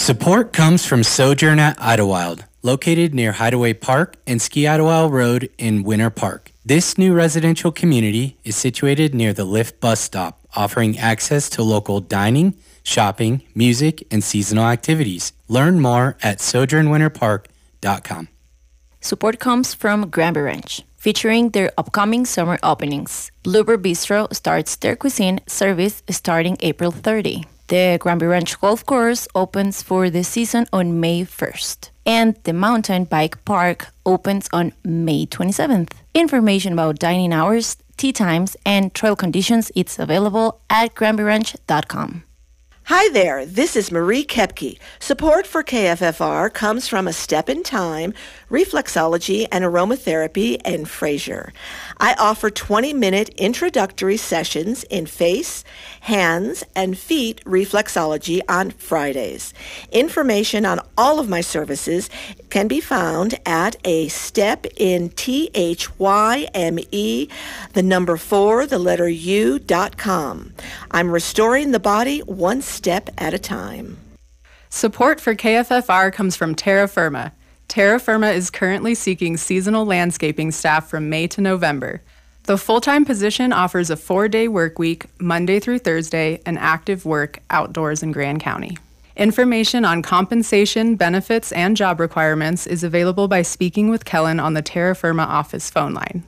Support comes from Sojourn at Idlewild, located near Hideaway Park and Ski Idlewild Road in Winter Park. This new residential community is situated near the Lyft bus stop, offering access to local dining, shopping, music, and seasonal activities. Learn more at sojournwinterpark.com. Support comes from Granby Ranch, featuring their upcoming summer openings. Bluebird Bistro starts their cuisine service starting April 30. The Granby Ranch Golf Course opens for the season on May 1st. And the Mountain Bike Park opens on May 27th. Information about dining hours, tea times, and trail conditions is available at granbyranch.com. Hi there, this is Marie Kepke. Support for KFFR comes from A Step in Time, Reflexology and Aromatherapy in Fraser. I offer 20-minute introductory sessions in face, hands, and feet reflexology on Fridays. Information on all of my services can be found at A Step in THYME, the number 4, the letter U.com. I'm restoring the body one step at a time. Support for KFFR comes from Terra Firma. Terra Firma is currently seeking seasonal landscaping staff from May to November. The full-time position offers a 4-day work week, Monday through Thursday, and active work outdoors in Grand County. Information on compensation, benefits, and job requirements is available by speaking with Kellen on the Terra Firma office phone line.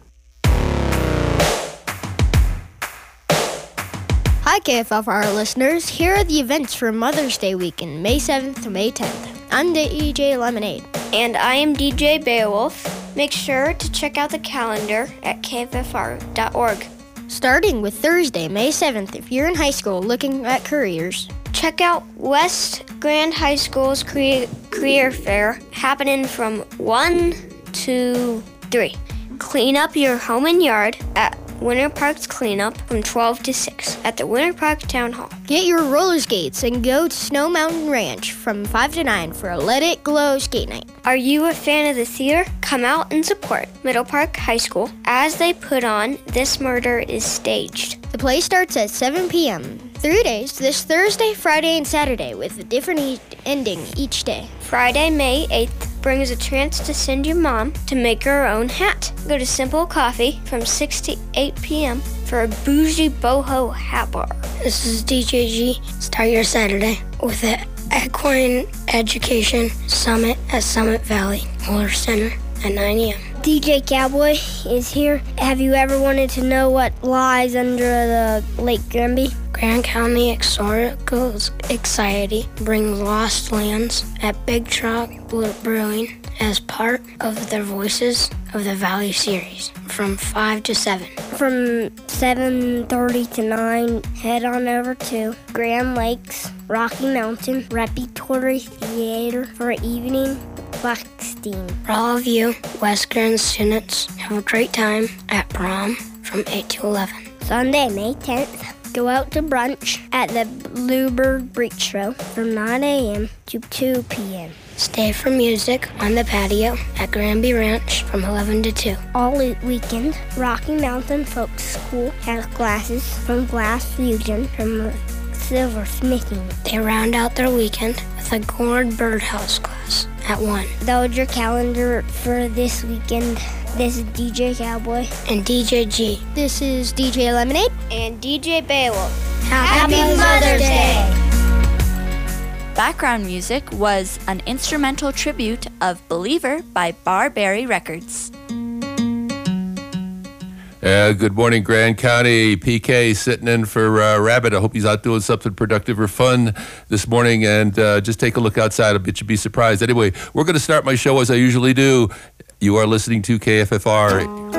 Hi KFFR listeners, here are the events for Mother's Day weekend, May 7th to May 10th. I'm DJ Lemonade. And I am DJ Beowulf. Make sure to check out the calendar at kffr.org. Starting with Thursday, May 7th, if you're in high school looking at careers. Check out West Grand High School's career fair happening from 1 to 3. Clean up your home and yard at Winter Park's cleanup from 12 to 6 at the Winter Park Town Hall. Get your roller skates and go to Snow Mountain Ranch from 5 to 9 for a Let It Glow skate night. Are you a fan of the theater? Come out and support Middle Park High School as they put on This Murder is Staged. The play starts at 7 p.m. 3 days, this Thursday, Friday, and Saturday, with a different ending each day. Friday, May 8th, brings a chance to send your mom to make her own hat. Go to Simple Coffee from 6 to 8 p.m. for a bougie boho hat bar. This is DJ G. Start your Saturday with the Equine Education Summit at Summit Valley Motor Center at 9 a.m. DJ Cowboy is here. Have you ever wanted to know what lies under the Lake Granby? Grand County Historical Society brings Lost Lands at Big Truck Brewing as part of their Voices of the Valley series from 5 to 7. From 7:30 to 9, head on over to Grand Lakes, Rocky Mountain Repertory Theater for evening Buckstein. For all of you West Grand students, have a great time at prom from 8 to 11. Sunday, May 10th. Go out to brunch at the Bluebird Bistro from 9 a.m. to 2 p.m. Stay for music on the patio at Granby Ranch from 11 to 2. All weekend, Rocky Mountain Folk School has classes from Glass Fusion from silversmithing. They round out their weekend with a gourd birdhouse class at 1. That was your calendar for this weekend. This is DJ Cowboy. And DJ G. This is DJ Lemonade. And DJ Beowulf. Happy Mother's Day! Background music was an instrumental tribute of Believer by Barberry Records. Good morning, Grand County. PK sitting in for Rabbit. I hope he's out doing something productive or fun this morning. And just take a look outside. I bet you'd be surprised. Anyway, we're going to start my show as I usually do. You are listening to KFFR